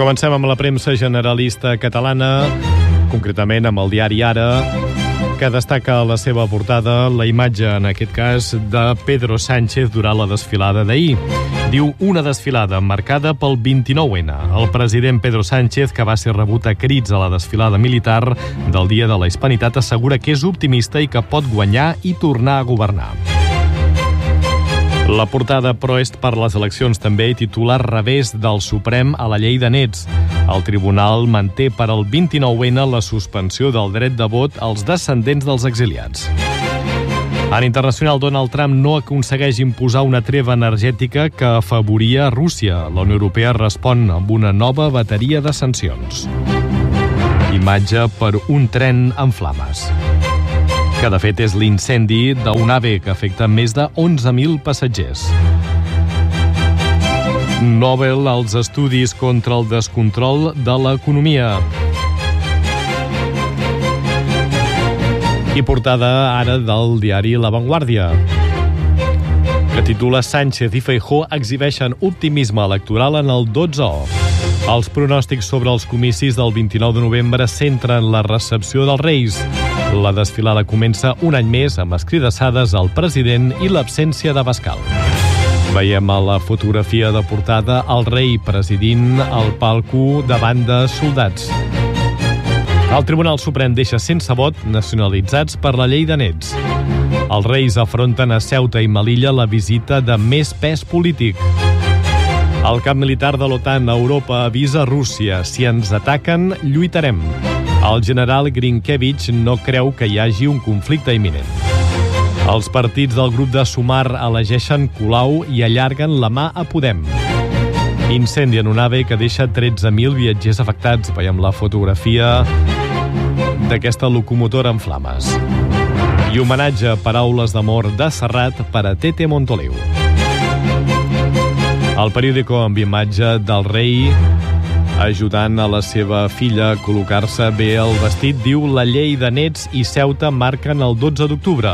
Comencem amb la premsa generalista catalana, concretament amb el diari Ara, que destaca a la seva portada la imatge, en aquest cas, de Pedro Sánchez durant la desfilada d'ahir. Diu una desfilada marcada pel 29N. El president Pedro Sánchez, que va ser rebut a crits a la desfilada militar del Dia de la Hispanitat, assegura que és optimista i que pot guanyar i tornar a governar. La portada Proest per les eleccions també titula Revés del Suprem a la llei de nets. El tribunal manté per al 29N la suspensió del dret de vot als descendents dels exiliats. En internacional, Donald Trump no aconsegueix imposar una treva energètica que afavoria Rússia. La Unió Europea respon amb una nova bateria de sancions. Imatge per un tren en flames, que de fet és l'incendi d'un AVE que afecta més de 11.000 passatgers. Nobel als estudis contra el descontrol de l'economia. I portada ara del diari La Vanguardia, que titula Sánchez i Feijóo exhibeixen optimisme electoral en el 12O. Els pronòstics sobre els comicis del 29 de novembre centren la recepció dels Reis. La desfilada comença un any més amb escridassades al president i l'absència d'Abascal. Veiem a la fotografia de portada el rei presidint el palco davant de soldats. El Tribunal Suprem deixa sense vot nacionalitzats per la llei de nets. Els Reis afronten a Ceuta i Melilla la visita de més pes polític. El cap militar de l'OTAN a Europa avisa Rússia: si ens ataquen, lluitarem. El general Grinkiewicz no creu que hi hagi un conflicte imminent. Els partits del grup de Sumar elegeixen Colau i allarguen la mà a Podem. Incendi en un AVE que deixa 13.000 viatgers afectats. Veiem la fotografia d'aquesta locomotora en flames. I homenatge a paraules d'amor de Serrat per a Tete Montoliu. El periòdico amb imatge del rei ajudant a la seva filla a col·locar-se bé el vestit, diu la llei de nets i Ceuta marquen el 12 d'octubre.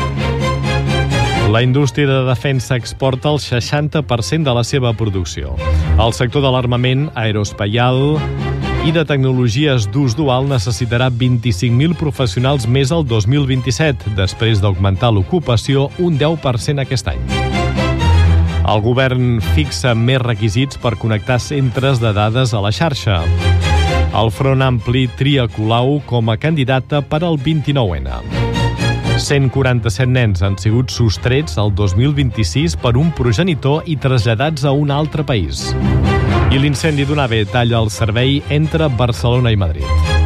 La indústria de defensa exporta el 60% de la seva producció. El sector de l'armament aeroespacial i de tecnologies d'ús dual necessitarà 25.000 professionals més el 2027, després d'augmentar l'ocupació un 10% aquest any. El govern fixa més requisits per connectar centres de dades a la xarxa. El Front Ampli tria Colau com a candidata per al 29N. 147 nens han sigut sostrets el 2026 per un progenitor i traslladats a un altre país. I l'incendi d'un AVE talla el servei entre Barcelona i Madrid.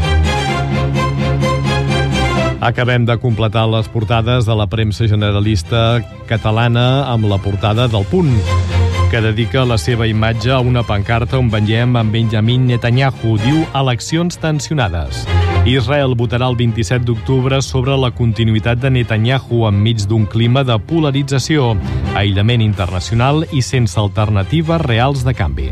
Acabem de completar les portades de la premsa generalista catalana amb la portada del Punt, que dedica la seva imatge a una pancarta on veiem amb Benjamin Netanyahu. Diu eleccions tensionades. Israel votarà el 27 d'octubre sobre la continuïtat de Netanyahu enmig d'un clima de polarització, aïllament internacional i sense alternatives reals de canvi.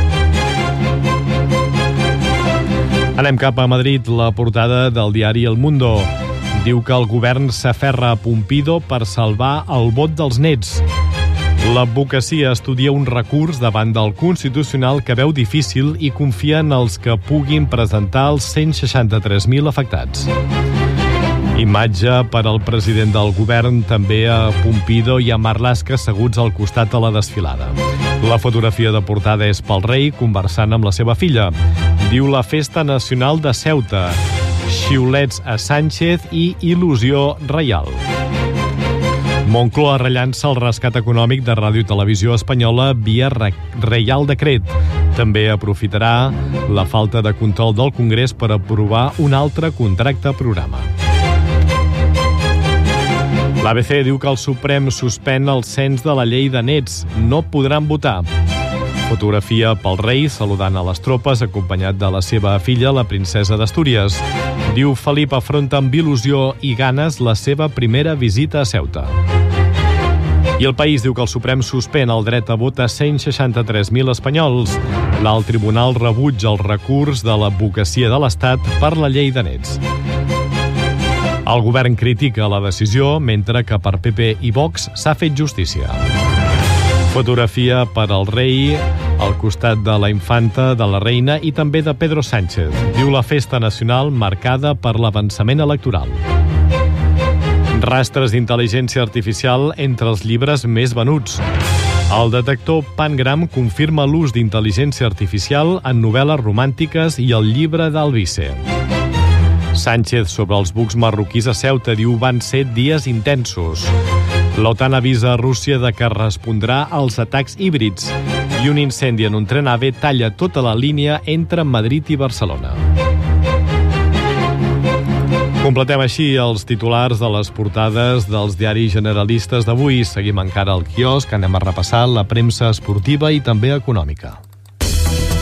Anem cap a Madrid. La portada del diari El Mundo diu que el govern s'aferra a Pumpido per salvar el vot dels nets. L'advocacia estudia un recurs davant del Constitucional que veu difícil i confia en els que puguin presentar els 163.000 afectats. Imatge per al president del govern, també a Pumpido i a Marlaska asseguts al costat de la desfilada. La fotografia de portada és pel rei conversant amb la seva filla. Diu la festa nacional de Ceuta, xiulets a Sánchez i il·lusió reial. Moncloa rellança el rescat econòmic de Ràdio i Televisió Espanyola via Reial Decret. També aprofitarà la falta de control del Congrés per aprovar un altre contracte programa. L'ABC diu que el Suprem suspèn el cens de la llei de nets. No podran votar. Fotografia pel rei saludant a les tropes acompanyat de la seva filla, la princesa d'Astúries. Diu Felip afronta amb il·lusió i ganes la seva primera visita a Ceuta. I El País diu que el Suprem suspèn el dret a vot a 163.000 espanyols. L'alt tribunal rebutja el recurs de l'advocacia de l'Estat per la llei de nets. El govern critica la decisió, mentre que per PP i Vox s'ha fet justícia. Fotografia per al rei al costat de la infanta, de la reina i també de Pedro Sánchez. Diu la festa nacional marcada per l'avançament electoral. Rastres d'intel·ligència artificial entre els llibres més venuts. El detector Pangram confirma l'ús d'intel·ligència artificial en novel·les romàntiques i el llibre d'Alvise. Sánchez sobre els bucs marroquís a Ceuta diu van ser dies intensos. L'OTAN avisa a Rússia de que respondrà als atacs híbrids i un incendi en un tren AVE talla tota la línia entre Madrid i Barcelona. Completem així els titulars de les portades dels diaris generalistes d'avui. Seguim encara al quiosc, anem a repassar la premsa esportiva i també econòmica.